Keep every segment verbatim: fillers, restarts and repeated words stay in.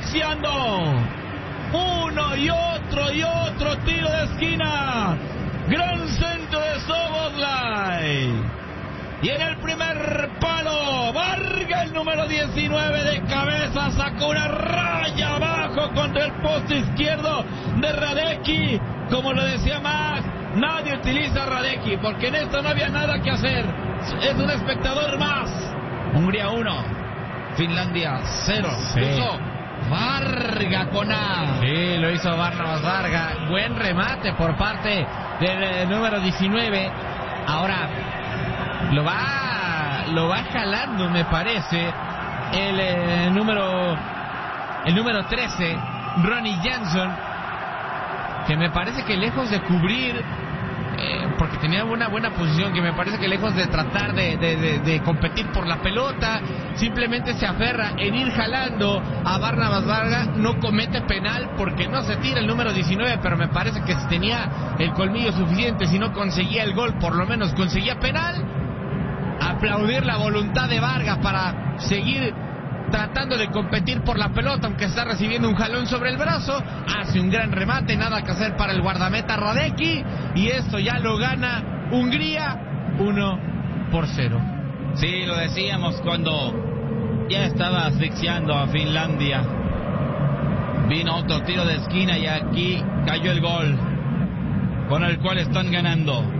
asfixiando. Uno y otro y otro tiro de esquina. Gran centro de Szoboszlai. Y en el primer palo, Varga, el número diecinueve, de cabeza sacó una raya abajo contra el poste izquierdo de Hradecky. Como lo decía Max, nadie utiliza a Hradecky porque en esto no había nada que hacer. Es un espectador más. Hungría uno, Finlandia cero. Sí. Hizo Varga con A. Sí, lo hizo Barnabas Varga. Buen remate por parte del eh, número diecinueve. Ahora lo va lo va jalando, me parece, el eh, número el número trece, Ronny Jansson, que me parece que lejos de cubrir, eh, porque tenía una buena posición, que me parece que lejos de tratar de, de, de, de competir por la pelota, simplemente se aferra en ir jalando a Barnabas Varga. No comete penal porque no se tira el número diecinueve, pero me parece que si tenía el colmillo suficiente, si no conseguía el gol, por lo menos conseguía penal. Aplaudir la voluntad de Vargas para seguir tratando de competir por la pelota, aunque está recibiendo un jalón sobre el brazo. Hace un gran remate, nada que hacer para el guardameta Hradecky, y esto ya lo gana Hungría uno por cero. Sí, lo decíamos cuando ya estaba asfixiando a Finlandia. Vino otro tiro de esquina y aquí cayó el gol con el cual están ganando.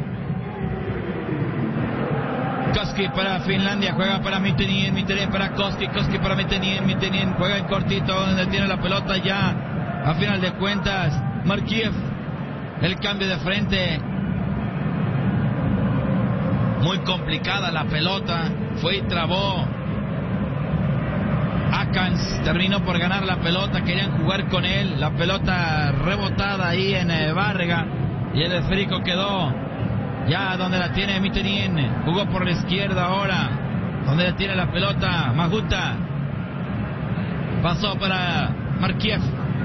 Koski para Finlandia, juega para Mitenien, Mitenien para Koski, Koski para Mitenien, Mitenien juega en cortito donde tiene la pelota ya. A final de cuentas, Markiev, el cambio de frente. Muy complicada la pelota, fue y trabó. Akans terminó por ganar la pelota, querían jugar con él, la pelota rebotada ahí en eh, Varga, y el esférico quedó ya donde la tiene Mitenien. Jugó por la izquierda ahora, donde la tiene la pelota Maguta. Pasó para Markiev,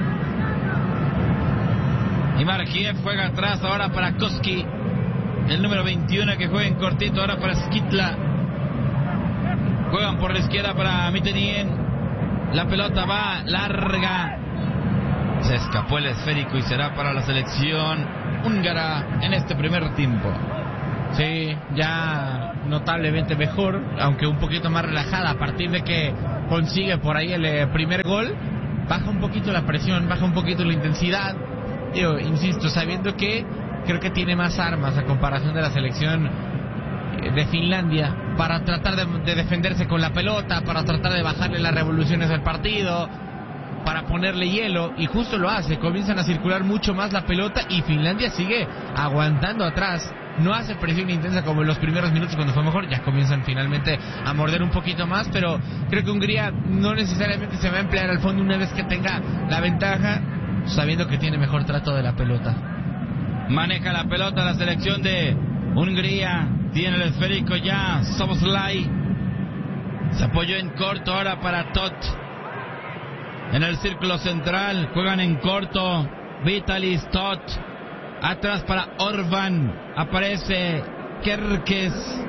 y Markiev juega atrás ahora para Koski, el número veintiuno, que juega en cortito ahora para Skitla. Juegan por la izquierda para Mitenien, la pelota va larga, se escapó el esférico y será para la selección húngara en este primer tiempo. Sí, ya notablemente mejor, aunque un poquito más relajada a partir de que consigue por ahí el eh, primer gol. Baja un poquito la presión, baja un poquito la intensidad. Yo insisto, sabiendo que creo que tiene más armas a comparación de la selección eh, de Finlandia para tratar de, de defenderse con la pelota, para tratar de bajarle las revoluciones al partido, para ponerle hielo, y justo lo hace. Comienzan a circular mucho más la pelota y Finlandia sigue aguantando atrás. No hace presión intensa como en los primeros minutos cuando fue mejor. Ya comienzan finalmente a morder un poquito más, pero creo que Hungría no necesariamente se va a emplear al fondo una vez que tenga la ventaja, sabiendo que tiene mejor trato de la pelota. Maneja la pelota la selección de Hungría, tiene el esférico ya Szoboszlai. Se apoyó en corto ahora para Tot. En el círculo central juegan en corto Vitalis, Tot. Atrás para Orban, aparece Kerkez.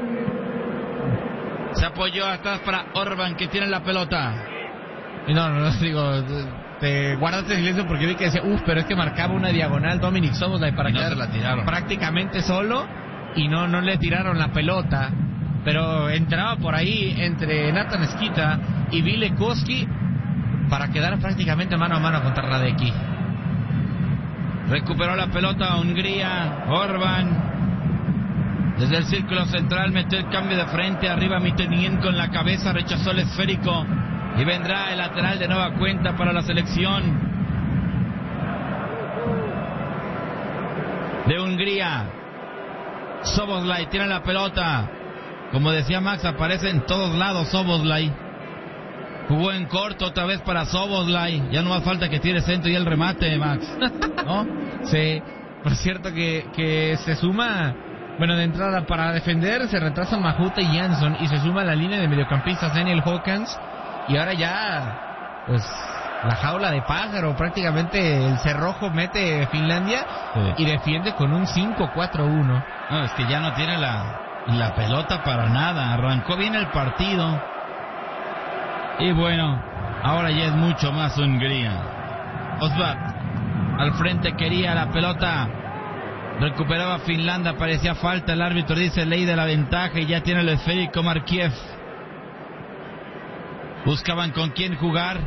Se apoyó atrás para Orban, que tiene la pelota. Y no, no, no, digo, te guardaste silencio porque vi que decía, uff, pero es que marcaba una diagonal Dominic Szoboszlai para no quedar se la tiraron prácticamente solo, y no, no le tiraron la pelota. Pero entraba por ahí entre Nathan Skita y Ville Koski para quedar prácticamente mano a mano contra Hradecky. Recuperó la pelota Hungría, Orban. Desde el círculo central metió el cambio de frente, arriba Mitenien con la cabeza, rechazó el esférico. Y vendrá el lateral de nueva cuenta para la selección de Hungría. Szoboszlai tiene la pelota. Como decía Max, aparece en todos lados Szoboszlai. Jugó en corto otra vez para Szoboszlai. Ya no más falta que tire centro y el remate, Max, ¿no? Sí, por cierto que, que se suma, bueno, de entrada para defender se retrasan Mahuta y Jansson, y se suma a la línea de mediocampistas Daniel Håkans, y ahora ya, pues, la jaula de pájaro, prácticamente el cerrojo mete Finlandia, sí, y defiende con un cinco cuatro uno. No, es que ya no tiene la, la pelota para nada. Arrancó bien el partido. Y bueno, Ahora ya es mucho más Hungría. Osvat al frente, quería la pelota, recuperaba Finlandia, parecía falta, el árbitro dice ley de la ventaja y ya tiene el esférico Markiev. Buscaban con quién jugar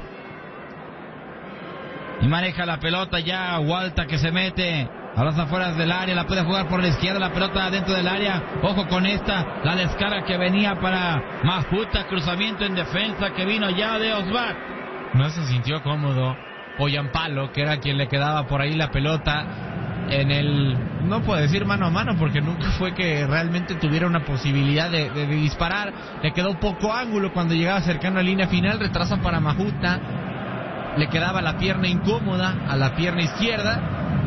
y maneja la pelota ya Walta, que se mete a las afueras del área, la puede jugar por la izquierda, la pelota dentro del área, ojo con esta, la descarga que venía para Mahuta, cruzamiento en defensa que vino ya de Osvat. No se sintió cómodo Poyampalo, que era quien le quedaba por ahí la pelota en el, no puedo decir mano a mano porque nunca fue que realmente tuviera una posibilidad de, de, de disparar, le quedó poco ángulo cuando llegaba cercano a la línea final, retrasa para Mahuta, le quedaba la pierna incómoda a la pierna izquierda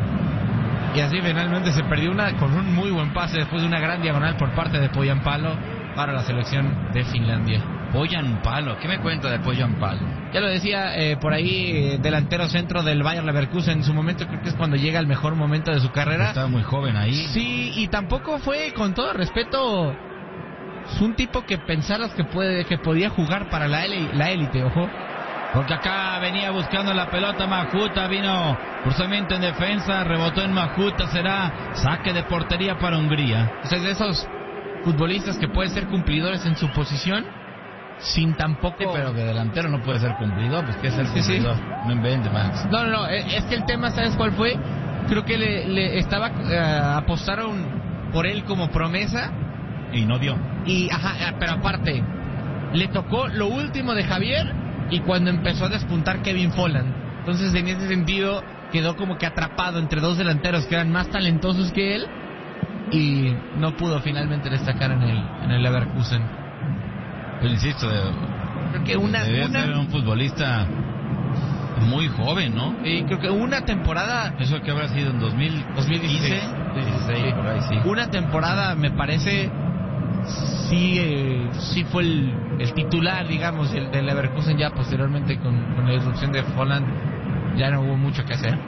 y así finalmente se perdió una con un muy buen pase después de una gran diagonal por parte de Poyampalo para la selección de Finlandia. Poyampalo, ¿qué me cuenta de Poyampalo? Ya lo decía eh, por ahí, eh, delantero centro del Bayer Leverkusen, en su momento creo que es cuando llega el mejor momento de su carrera. Estaba muy joven ahí. Sí, y tampoco fue, con todo respeto, un tipo que pensaras que puede que podía jugar para la élite, la élite, ojo. Porque acá venía buscando la pelota Mahuta, vino cruzamiento en defensa, rebotó en Mahuta, será saque de portería para Hungría. O sea, es de esos futbolistas que pueden ser cumplidores en su posición, sin tampoco... Sí, pero que delantero no puede ser cumplidor, pues que es el cumplidor, sí, sí. No invente, Max. No, no, no, es que el tema, ¿sabes cuál fue? Creo que le, le estaba, uh, apostaron por él como promesa. Y no dio. Y, ajá, pero aparte, le tocó lo último de Javier y cuando empezó a despuntar Kevin Folland. Entonces, en ese sentido, quedó como que atrapado entre dos delanteros que eran más talentosos que él y no pudo finalmente destacar en el, en el Leverkusen. Pero insisto, creo que una, debe una... ser un futbolista muy joven, ¿no? Y creo que una temporada... Eso que habrá sido en dos mil dieciséis, sí. Por ahí, sí. Una temporada, me parece, sí, eh, sí fue el, el titular, digamos, el del Leverkusen. Ya posteriormente con, con la irrupción de Folland ya no hubo mucho que hacer.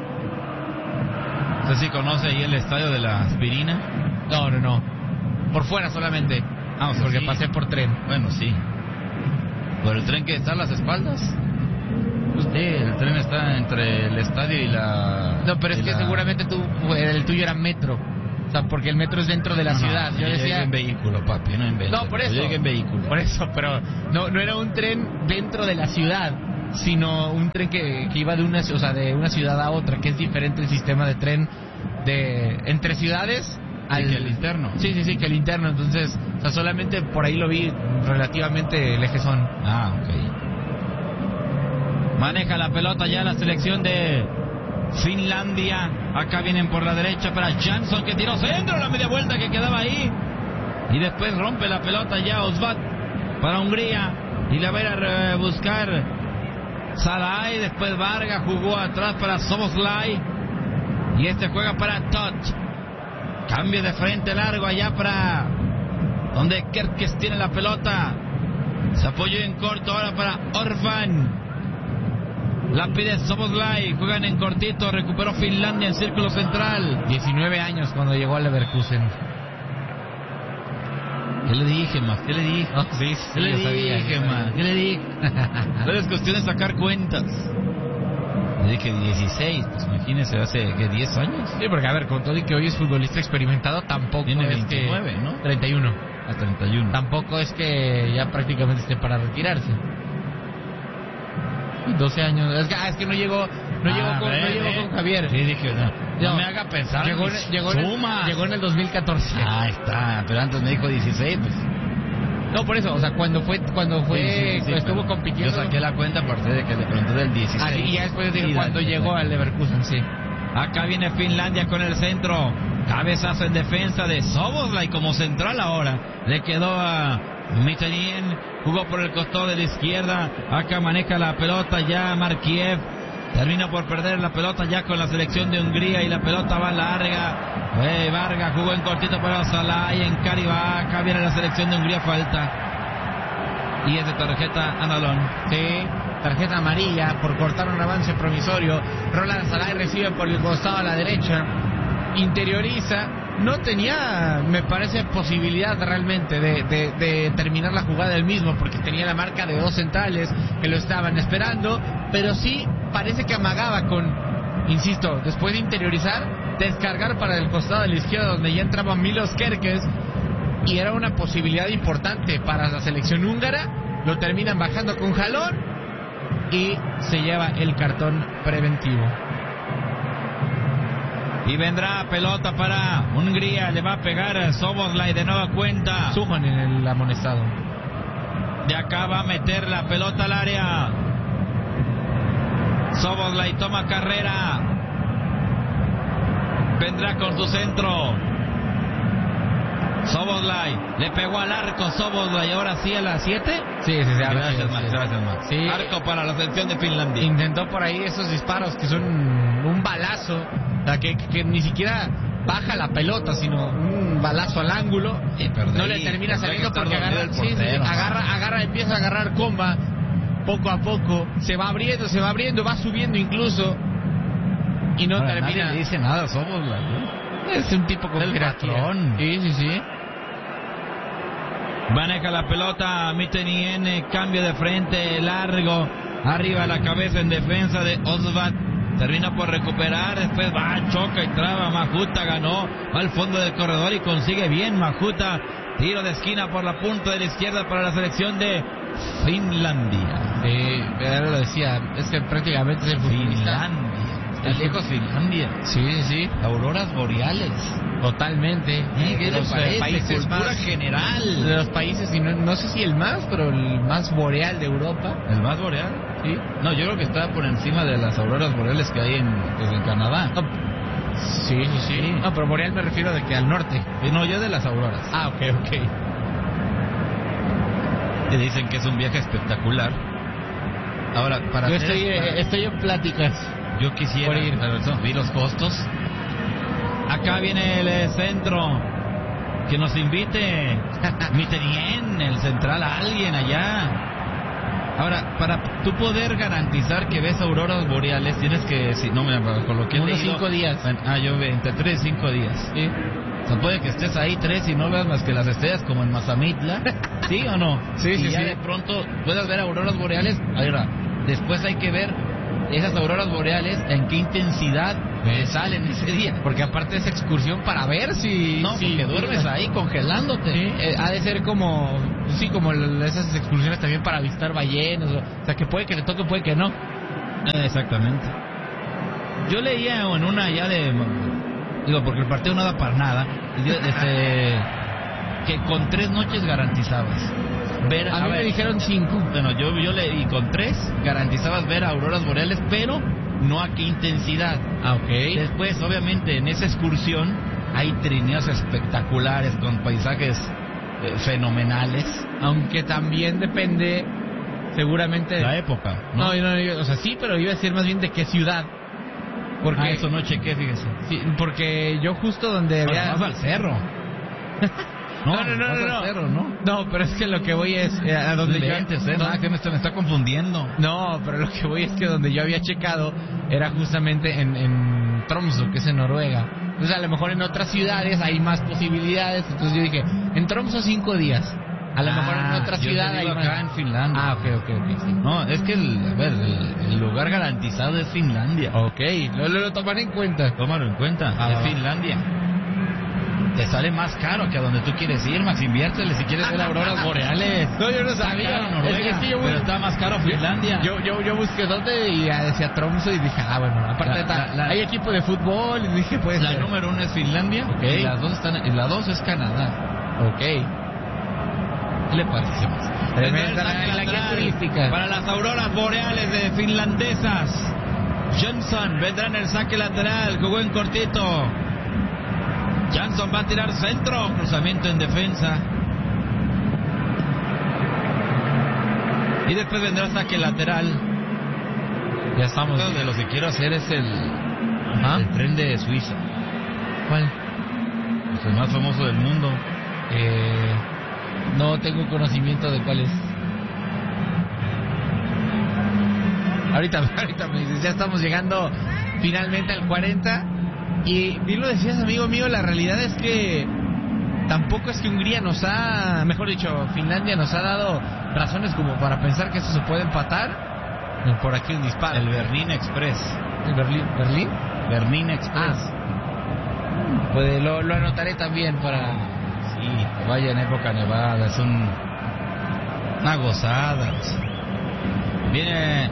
¿Usted sí conoce ahí el estadio de la Aspirina? No, no, no. Por fuera solamente. Ah, o sea, porque sí. Pasé por tren. Bueno, sí. ¿Por el tren que está a las espaldas? Pues sí, el tren está entre el estadio y la... No, pero es que la... seguramente tú, el tuyo era metro. O sea, porque el metro es dentro de la no, ciudad. No, yo yo decía... llegué en vehículo, papi, no en vehículo. No, por eso. Yo llegué en vehículo. Por eso, pero no, no era un tren dentro de la ciudad, sino un tren que, que iba de una, o sea, de una ciudad a otra, que es diferente el sistema de tren de entre ciudades. Al... que el interno. Sí, sí, sí, que el interno. Entonces, o sea, solamente por ahí lo vi relativamente lejezón. Ah, ok. Maneja la pelota ya la selección de Finlandia. Acá vienen por la derecha para Jansson, que tiró centro, la media vuelta que quedaba ahí. Y después rompe la pelota ya Osvat para Hungría. Y la va a buscar Salai. Después Varga jugó atrás para Soboslai. Y este juega para Touch. Cambio de frente largo allá para donde Kerkes tiene la pelota. Se apoyó en corto ahora para Orban. La pide Soboslai. Juegan en cortito. Recuperó Finlandia en círculo central. diecinueve años cuando llegó al Leverkusen. ¿Qué le dije, más? ¿Qué le dije? Oh, sí, sí, ¿Qué le sabía, dije, más? ¿Qué le dije? No es cuestión de sacar cuentas. Le dije dieciséis, pues imagínese, hace ¿qué, diez años? Sí, porque a ver, con todo y que hoy es futbolista experimentado, tampoco tiene es veintinueve, que... ¿no? treinta y uno. A treinta y uno. Tampoco es que ya prácticamente esté para retirarse. doce años. Es que, ah, es que no llegó, no ah, llegó, con, ve, no llegó ve. con Javier. Sí, dije, no, no, no me haga pensar. Llegó, llegó, en el, llegó en el dos mil catorce. Ah, está, pero antes me dijo dieciséis, pues. No, por eso, o sea, cuando fue, cuando fue, sí, sí, sí, estuvo compitiendo. Yo saqué la cuenta a partir de que le pregunté del dieciséis. Ah, y ya después digo sí, cuando dale, llegó dale. al Leverkusen, sí. Acá viene Finlandia con el centro. Cabezazo en defensa de Soboslai como central ahora. Le quedó a Michelin. Jugó por el costado de la izquierda. Acá maneja la pelota ya Markiev. Termina por perder la pelota ya con la selección de Hungría y la pelota va larga. Eh, Vargas jugó en cortito para Salai en Caribá. Acá viene la selección de Hungría, falta. Y es de tarjeta Analón. Sí, tarjeta amarilla por cortar un avance promisorio. Roland Salai recibe por el costado a la derecha. Interioriza. no tenía, me parece, posibilidad realmente de, de, de terminar la jugada del mismo, porque tenía la marca de dos centrales que lo estaban esperando, pero sí parece que amagaba con, insisto, después de interiorizar, descargar para el costado de la izquierda donde ya entraba Milos Kerkez, y era una posibilidad importante para la selección húngara. Lo terminan bajando con jalón y se lleva el cartón preventivo. Y vendrá pelota para Hungría, le va a pegar Szoboszlai de nueva cuenta. Sujan en el amonestado. De acá va a meter la pelota al área. Szoboszlai toma carrera. Vendrá con su centro. Szoboszlai le pegó al arco. Szoboszlai ahora sí a las siete. Sí, sí, sí. Gracias, Max. Gracias, Max. Sí. Arco para la selección de Finlandia. Intentó por ahí esos disparos que son un balazo. La que, que ni siquiera baja la pelota, sino un balazo al ángulo. Y perdí, no le termina saliendo porque agarra, el sí, portero, sí, agarra, agarra, empieza a agarrar comba poco a poco. Se va abriendo, se va abriendo, va subiendo incluso. Y no Ahora, termina. nadie le dice nada a Szoboszlai, ¿eh? Es un tipo con el patrón. Sí, sí, sí. Maneja la pelota Mkhitaryan, cambio de frente largo, arriba la cabeza en defensa de Osvat. Termina por recuperar, después va, choca y traba. Majuta ganó, va al fondo del corredor y consigue bien Majuta. Tiro de esquina por la punta de la izquierda para la selección de Finlandia. Sí, pero lo decía, es que prácticamente es el futbolista. Finlandia, está lejos Finlandia. Sí, sí, sí. Auroras boreales. Totalmente. ¿Eh? ¿Qué de le los parece? países Cultura más, general. de los países, y no, no sé si el más, pero el más boreal de Europa. ¿El más boreal? Sí. No, yo creo que está por encima de las auroras boreales que hay en, pues, en Canadá. No, sí, sí, sí. No, pero boreal me refiero de que al norte. Sí, no, yo de las auroras. Ah, ok, ok. Y dicen que es un viaje espectacular. Ahora, para Yo hacer- estoy, para- eh, estoy en pláticas. yo quisiera por ir. a ver, son- vi los costos. Acá viene el eh, centro. Que nos invite Mkhitaryan, el central, a alguien allá. Ahora, para tú poder garantizar que ves auroras boreales, tienes que, si no me con lo que he Unos leído- cinco días. Ah, yo ve entre tres y cinco días. Sí. O sea, puede que estés ahí tres y no veas más que las estrellas como en Mazamitla, ¿sí o no? Sí, y sí, ya sí. de pronto puedas ver auroras boreales. Ahora, después hay que ver esas auroras boreales en qué intensidad eh, salen ese día. Porque aparte es excursión para ver si... No, si porque duermes ahí congelándote. Sí, eh, ha de ser como, sí, como el- esas excursiones también para avistar ballenas, o, o sea, que puede que le toque, puede que no. Eh, Exactamente. Yo leía en una ya de... Digo, porque el partido no da para nada. y yo, este, que con tres noches garantizabas ver... A mí me ver, dijeron cinco. Bueno, yo, yo leí con tres garantizabas ver auroras boreales, pero no a qué intensidad. Ah, ok. Después, obviamente, en esa excursión hay trineos espectaculares con paisajes eh, fenomenales. Aunque también depende, seguramente... La época, ¿no? No, no, yo- o sea, sí, pero iba a decir más bien de qué ciudad. Porque, Ah, eso no chequé, fíjese. sí, porque yo justo donde Bueno, había... vas al cerro. No, no, no, vas no, al no. cerro, ¿no? No, pero es que lo que voy es eh, a donde yo... Lentes, ¿eh? no, Nada, que me está, me está confundiendo. no, pero lo que voy es que donde yo había checado era justamente en, en Tromsø, que es en Noruega. Entonces a lo mejor en otras ciudades hay más posibilidades. Entonces yo dije, en Tromsø cinco días. A lo mejor en otra Ah, yo ciudad te hay digo más. acá en Finlandia. Ah, ok, ok, ok, sí. No, es que el, a ver, el, el lugar garantizado es Finlandia. Ok, lo, lo, lo tomaré en cuenta. Tómalo en cuenta, Ah, es va. Finlandia. Te sale más caro que a donde tú quieres ir, Max. Inviértele si quieres ver auroras boreales. No, yo no Está sabía. caro Noruega, Es- es que yo pero bus- está más caro Finlandia. Yo, yo, yo busqué dónde y ya decía Tromsø y dije, ah, bueno, aparte La- está- la- la- hay equipo de fútbol y dije, pues... La número uno es Finlandia, Ok. y las dos están, y la dos es Canadá. Ok. ¿Qué le parece, Max? Tremenda Vendrá el saque la- la guía lateral turística. para las auroras boreales de finlandesas. Johnson vendrá en el saque lateral, jugó en cortito. Johnson va a tirar centro, cruzamiento en defensa. Y después vendrá saque lateral. Ya estamos. Uno de los que quiero hacer es el, ¿Ah? el tren de Suiza. ¿Cuál? Es el más famoso del mundo. Eh, no tengo conocimiento de cuál es. Ahorita, ahorita me dices, ya estamos llegando finalmente al cuarenta. Y bien lo decías, amigo mío, la realidad es que tampoco es que Hungría nos ha, mejor dicho, Finlandia nos ha dado razones como para pensar que eso se puede empatar. Por aquí un disparo. El Berlín Express. ¿El Berlín? ¿Berlín? Berlín Express. Ah. Pues lo, lo anotaré también para... Sí, que vaya en época nevada, es un... una gozada. Viene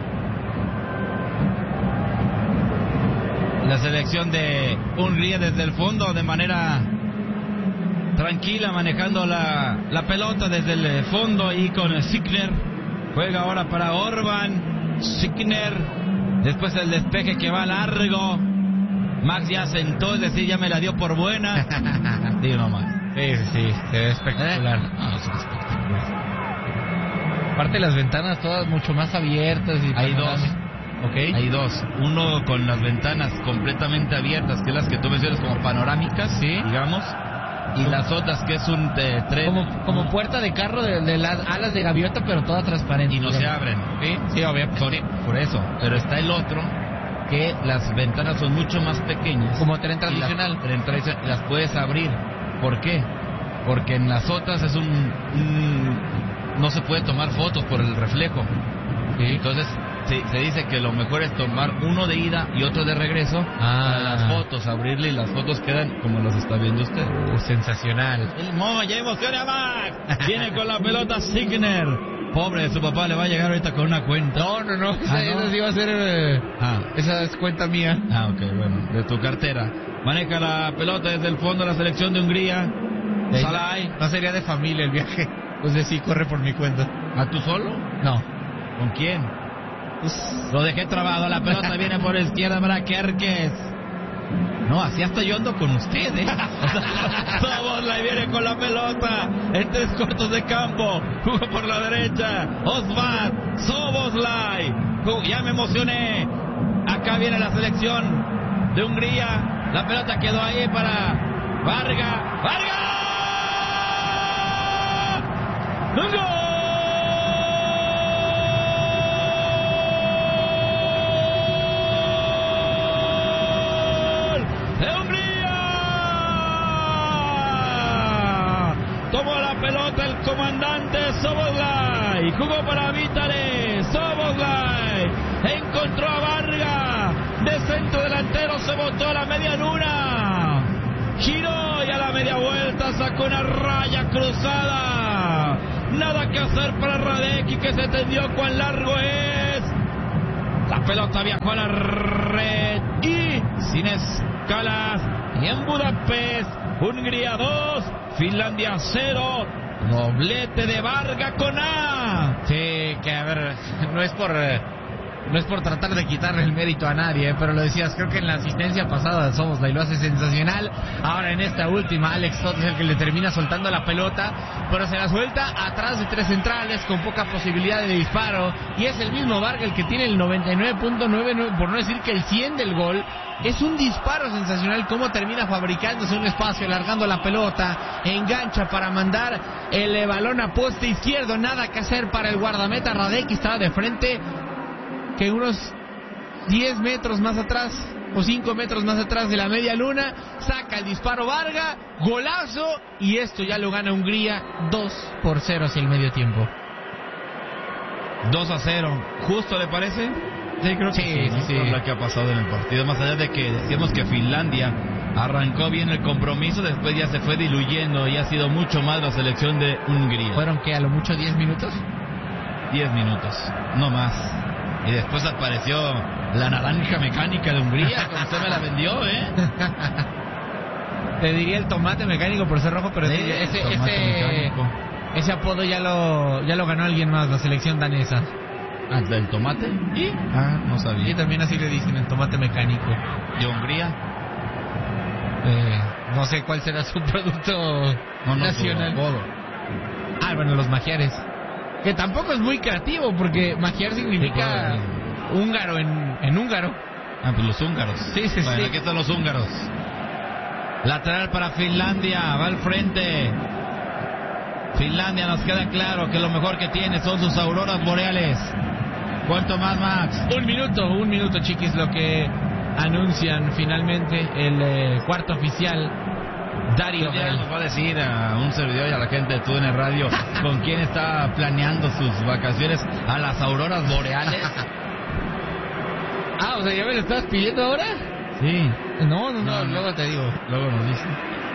la selección de Hungría desde el fondo de manera tranquila, manejando la, la pelota desde el fondo y con Signer. Juega ahora para Orban. Signer, después el despeje que va largo. Max ya sentó, es decir, ya me la dio por buena. Digo nomás. Sí, sí, sí, se ve espectacular. ¿Eh? No, es espectacular. Aparte las ventanas todas mucho más abiertas. Y Hay dos. Okay. Hay dos. Uno con las ventanas completamente abiertas, que es las que tú mencionas como panorámicas, sí, digamos. Y las otras que es un eh, tren. Como, como puerta de carro de, de las alas de gaviota, pero toda transparente. Y no digamos. se abren. Sí, sí, obviamente. Son, por eso. Pero está el otro, que las ventanas son mucho más pequeñas. Como tren tradicional. Las, tren tradicional, las puedes abrir. ¿Por qué? Porque en las otras es un, un... no se puede tomar fotos por el reflejo. Sí. Entonces se, se dice que lo mejor es tomar uno de ida y otro de regreso ah. para las fotos, abrirle y las fotos quedan como las está viendo usted. Uh, sensacional. El Mo ya emociona más. Viene con la pelota Signer. Pobre de su papá, le va a llegar ahorita con una cuenta. No, no, no. Ah, esa, ¿no? esa sí va a ser. Eh, ah. Esa es cuenta mía. Ah, ok, bueno. De tu cartera. Maneja la pelota desde el fondo de la selección de Hungría. Salai. No sería de familia el viaje. Pues de sí, corre por mi cuenta. ¿A tú solo? No. ¿Con quién? Pues... Lo dejé trabado. La pelota viene por izquierda para Kerkez. No, así hasta yo ando con usted, ¿eh? Soboslai viene con la pelota en tres cuartos de campo. Jugó por la derecha. Osvat, Soboslai. Ya me emocioné. Acá viene la selección de Hungría. La pelota quedó ahí para Varga. ¡Varga! ¡Un gol! ¡De Hungría! Tomó la pelota el comandante Soboslai. Jugó para Vitale. Soboslai encontró a Varga. De centro delantero se botó a la media luna. Giró y a la media vuelta sacó una raya cruzada. Nada que hacer para Radecki, que se tendió cuán largo es. La pelota viajó a la red y sin escalas. Y en Budapest, Hungría dos, Finlandia cero. Doblete de Varga con A. Sí, que a ver, no es por... Eh... No es por tratar de quitarle el mérito a nadie, ¿eh? Pero lo decías, creo que en la asistencia pasada de Soboslai lo hace sensacional. Ahora en esta última, Alex Toth es el que le termina soltando la pelota, pero se la suelta atrás de tres centrales con poca posibilidad de disparo. Y es el mismo Varga el que tiene el noventa y nueve punto noventa y nueve, por no decir que el cien del gol. Es un disparo sensacional cómo termina fabricándose un espacio, alargando la pelota, engancha para mandar el balón a poste izquierdo. Nada que hacer para el guardameta. Radecki estaba de frente, que unos diez metros más atrás o cinco metros más atrás de la media luna, saca el disparo Varga, golazo, y esto ya lo gana Hungría dos por cero hacia el medio tiempo. dos a cero, ¿justo le parece? Sí, creo que sí, sí, ¿no? sí, sí. Por lo que ha pasado en el partido, más allá de que decíamos que Finlandia arrancó bien el compromiso, después ya se fue diluyendo y ha sido mucho más la selección de Hungría. ¿Fueron qué, a lo mucho diez minutos? diez minutos, no más. Y después apareció la naranja mecánica de Hungría, como usted me la vendió, ¿eh? Te diría el tomate mecánico por ser rojo, pero sí, ese, tomate ese, mecánico. Ese apodo ya lo ya lo ganó alguien más, la selección danesa. Ah, ¿del tomate? ¿Y? Ah, no sabía. Y también así le dicen, el tomate mecánico. ¿De Hungría? Eh, no sé cuál será su producto no, no, nacional. Ah, bueno, los magiares. Que tampoco es muy creativo, porque magiar significa sí, húngaro en, en húngaro. Ah, pues los húngaros. Sí, sí, bueno, sí. Aquí están los húngaros. Lateral para Finlandia, va al frente. Finlandia, nos queda claro que lo mejor que tiene son sus auroras boreales. ¿Cuánto más, Max? Un minuto, un minuto, chiquis, lo que anuncian finalmente el eh, cuarto oficial, Dario Ya Gel. nos va a decir a un servidor y a la gente de T U D N Radio con quién está planeando sus vacaciones a las auroras boreales. Ah, o sea, ¿ya me lo estás pidiendo ahora? Sí. No, no, no, No, no. luego te digo. Luego nos dice.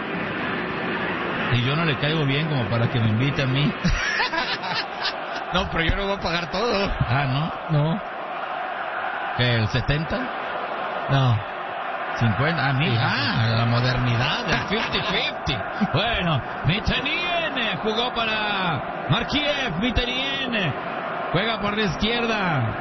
Y yo no le caigo bien como para que me invite a mí. No, pero yo no voy a pagar todo. Ah, ¿no? No. ¿Que el setenta? No. cincuenta, ah, mira, ah, la modernidad del cincuenta cincuenta. Bueno, Mitenien jugó para Markiev, Mitenien juega por la izquierda.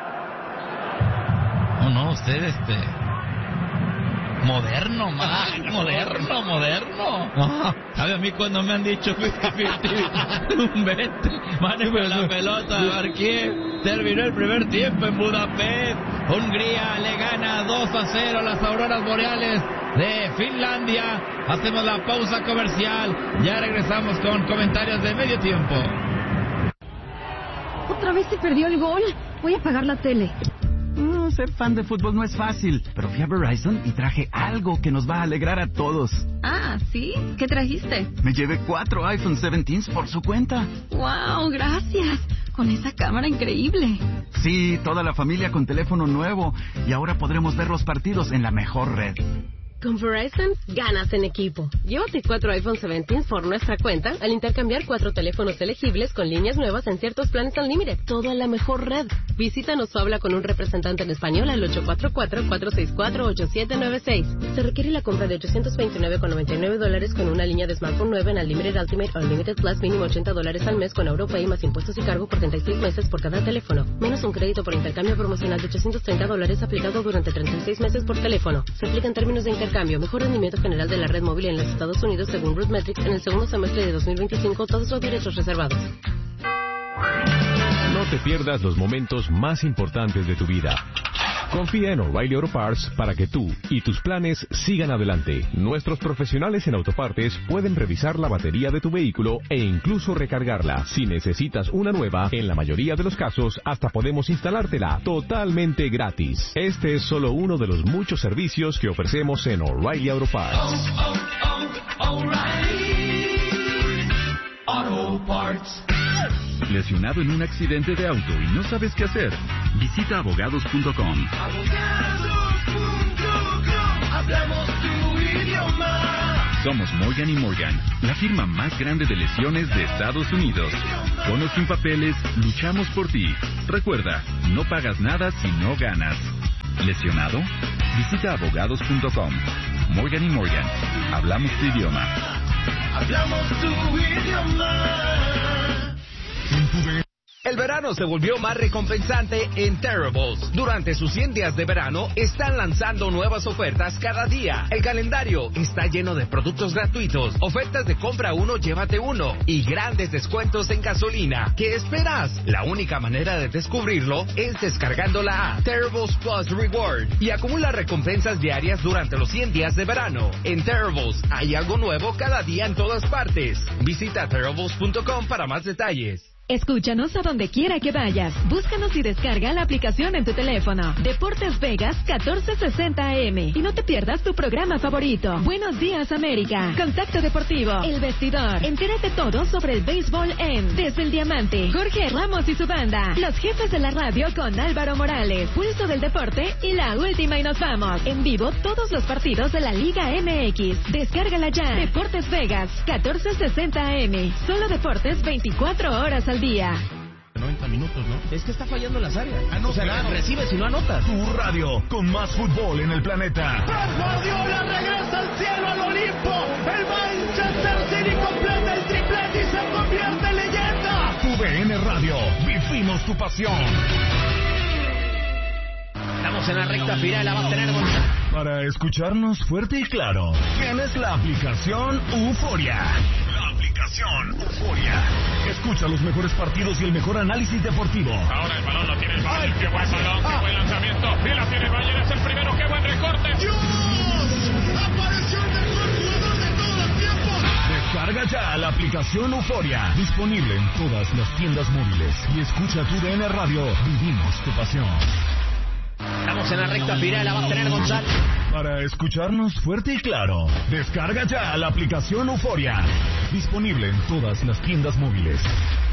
Oh no, usted este moderno, más moderno, moderno. No. ¿Sabe a mí cuando me han dicho cincuenta cincuenta? Un veinte, manejo la pelota, Markiev. Terminó el primer tiempo en Budapest. Hungría le gana dos a cero a las auroras boreales de Finlandia. Hacemos la pausa comercial. Ya regresamos con comentarios de medio tiempo. ¿Otra vez se perdió el gol? Voy a apagar la tele. Mm, ser fan de fútbol no es fácil, pero fui a Verizon y traje algo que nos va a alegrar a todos. Ah, ¿sí? ¿Qué trajiste? Me llevé cuatro iPhone diecisiete por su cuenta. ¡Wow! Gracias. Con esa cámara increíble. Sí, toda la familia con teléfono nuevo. Y ahora podremos ver los partidos en la mejor red. Con Verizon, ganas en equipo. Llévate cuatro iPhone diecisiete por nuestra cuenta al intercambiar cuatro teléfonos elegibles con líneas nuevas en ciertos planes Unlimited. Todo en la mejor red. Visítanos o habla con un representante en español al ocho cuatro cuatro, cuatro seis cuatro, ocho siete nueve seis. Se requiere la compra de ochocientos veintinueve con noventa y nueve dólares con una línea de smartphone nueva en Unlimited Ultimate o Unlimited Plus mínimo ochenta dólares al mes con Europay más impuestos y cargo por treinta y seis meses por cada teléfono. Menos un crédito por intercambio promocional de ochocientos treinta dólares aplicado durante treinta y seis meses por teléfono. Se aplica en términos de intercambio. Cambio, mejor rendimiento general de la red móvil en los Estados Unidos según RootMetrics en el segundo semestre de dos mil veinticinco, todos los derechos reservados. No te pierdas los momentos más importantes de tu vida. Confía en O'Reilly Auto Parts para que tú y tus planes sigan adelante. Nuestros profesionales en autopartes pueden revisar la batería de tu vehículo e incluso recargarla. Si necesitas una nueva, en la mayoría de los casos, hasta podemos instalártela totalmente gratis. Este es solo uno de los muchos servicios que ofrecemos en O'Reilly Auto Parts. Oh, oh, oh, O'Reilly Auto Parts. ¿Lesionado en un accidente de auto y no sabes qué hacer? Visita abogados punto com. Abogados punto com. Hablamos tu idioma. Somos Morgan y Morgan, la firma más grande de lesiones de Estados Unidos. Con o sin papeles, luchamos por ti. Recuerda, no pagas nada si no ganas. ¿Lesionado? Visita abogados punto com. Morgan y Morgan, hablamos tu idioma. Hablamos tu idioma. El verano se volvió más recompensante en Terribles. Durante sus cien días de verano, están lanzando nuevas ofertas cada día. El calendario está lleno de productos gratuitos, ofertas de compra uno, llévate uno, y grandes descuentos en gasolina. ¿Qué esperas? La única manera de descubrirlo es descargando la app Terribles Plus Reward y acumula recompensas diarias durante los cien días de verano. En Terribles hay algo nuevo cada día en todas partes. Visita Terribles punto com para más detalles. Escúchanos a donde quiera que vayas. Búscanos y descarga la aplicación en tu teléfono. Deportes Vegas catorce sesenta A M. Y no te pierdas tu programa favorito. Buenos días, América. Contacto Deportivo. El Vestidor. Entérate todo sobre el béisbol en Desde el Diamante. Jorge Ramos y su banda. Los jefes de la radio con Álvaro Morales. Pulso del Deporte y la última y nos vamos. En vivo todos los partidos de la Liga M X. Descárgala ya. Deportes Vegas catorce sesenta A M. Solo deportes veinticuatro horas al día. noventa minutos, ¿no? Es que está fallando las áreas. Ah, no, o sea, claro. recibes y no anotas. Tu radio con más fútbol en el planeta. Pep Guardiola regresa al cielo, al Olimpo. El Manchester City completa el triplete y se convierte en leyenda. Tu D N Radio, vivimos tu pasión. Estamos en la recta final, la va a tener Gonzalo. Para escucharnos fuerte y claro, tienes la aplicación Euforia. La aplicación Euforia. Escucha los mejores partidos y el mejor análisis deportivo. Ahora el balón lo tiene el Bayern. Qué buen balón, qué buen lanzamiento. Y la tiene el Bayern, es el primero. Qué buen recorte. ¡Dios! ¡Apareció el mejor jugador de todos los tiempos! Descarga ya la aplicación Euforia. Disponible en todas las tiendas móviles. Y escucha tu D N Radio. Vivimos tu pasión. Estamos en la recta final, la va a tener Gonzalo. Para escucharnos fuerte y claro, descarga ya la aplicación Euforia. Disponible en todas las tiendas móviles.